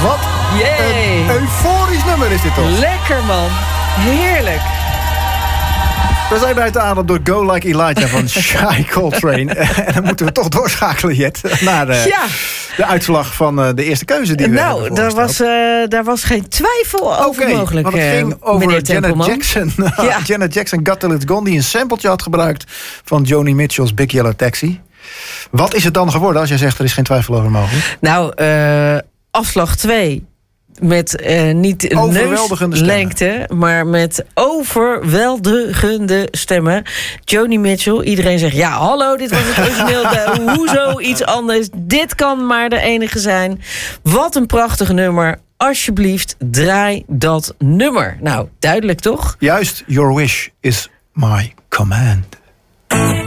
Wat een euforisch nummer is dit toch? Lekker, man. Heerlijk. We zijn bij het adem door Go Like Elijah van Shai Coltrane. En dan moeten we toch doorschakelen, Jet, naar de uitslag van de eerste keuze die we hebben daar was geen twijfel over mogelijk. Want het ging over Janet Jackson. Janet Jackson, Got Till It's Gone, die een sampletje had gebruikt van Joni Mitchell's Big Yellow Taxi. Wat is het dan geworden als jij zegt er is geen twijfel over mogelijk? Nou, afslag 2... met niet neuslengte, maar met overweldigende stemmen. Joni Mitchell, iedereen zegt... ja, hallo, dit was het origineel. Hoezo iets anders? Dit kan maar de enige zijn. Wat een prachtig nummer. Alsjeblieft, draai dat nummer. Nou, duidelijk toch? Juist, your wish is my command.